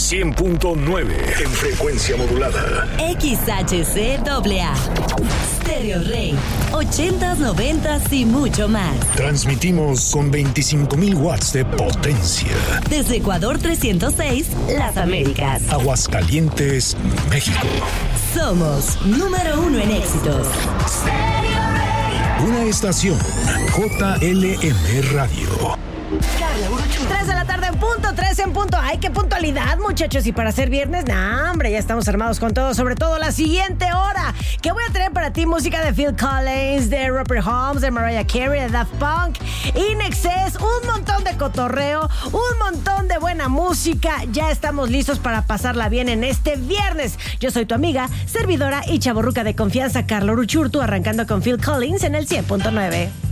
100.9 en frecuencia modulada. XHCAA. Stereo Rey. 80s, 90s y mucho más. Transmitimos con 25,000 watts de potencia. Desde Ecuador 306, Las Américas. Aguascalientes, México. Somos número 1 en éxitos. Una estación JLM Radio. 3 de la tarde en punto, 3 en punto. ¡Ay, qué puntualidad, muchachos! Y para ser viernes, hombre, ya estamos armados con todo. Sobre todo la siguiente hora, que voy a traer para ti música de Phil Collins, de Robert Holmes, de Mariah Carey, de Daft Punk, In Excess, un montón de cotorreo, un montón de buena música. Ya estamos listos para pasarla bien en este viernes. Yo soy tu amiga, servidora y chavorruca de confianza, Carla Uruchurtu, arrancando con Phil Collins en el 100.9.